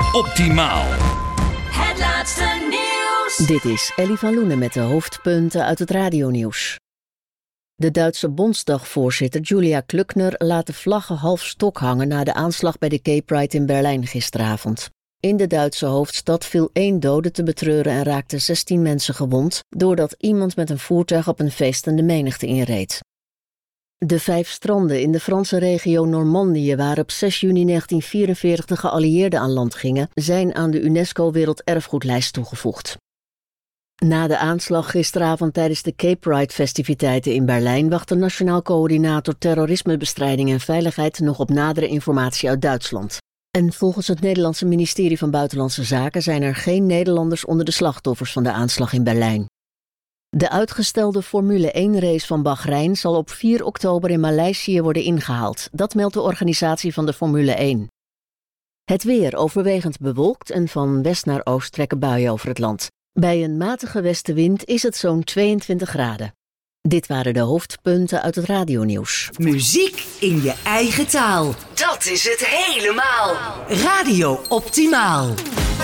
Optimaal. Het laatste nieuws. Dit is Ellie van Loenen met de hoofdpunten uit het radionieuws. De Duitse Bondsdagvoorzitter Julia Klöckner laat de vlaggen half stok hangen na de aanslag bij de Gay Pride in Berlijn gisteravond. In de Duitse hoofdstad viel 1 dode te betreuren en raakten 16 mensen gewond, doordat iemand met een voertuig op een feestende menigte inreed. De 5 stranden in de Franse regio Normandië, waar op 6 juni 1944 de geallieerden aan land gingen, zijn aan de UNESCO Werelderfgoedlijst toegevoegd. Na de aanslag gisteravond tijdens de Gay Pride-festiviteiten in Berlijn wacht de Nationaal Coördinator Terrorismebestrijding en Veiligheid nog op nadere informatie uit Duitsland. En volgens het Nederlandse ministerie van Buitenlandse Zaken zijn er geen Nederlanders onder de slachtoffers van de aanslag in Berlijn. De uitgestelde Formule 1-race van Bahrein zal op 4 oktober in Maleisië worden ingehaald. Dat meldt de organisatie van de Formule 1. Het weer overwegend bewolkt en van west naar oost trekken buien over het land. Bij een matige westenwind is het zo'n 22 graden. Dit waren de hoofdpunten uit het radionieuws. Muziek in je eigen taal. Dat is het helemaal. Radio Optimaal.